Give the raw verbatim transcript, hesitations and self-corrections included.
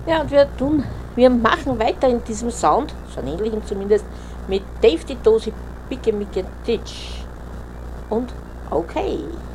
Ja, und wir tun, wir machen weiter in diesem Sound, so einen ähnlichen zumindest, mit Dave die Dosi, Picke Micke Ditch und okay.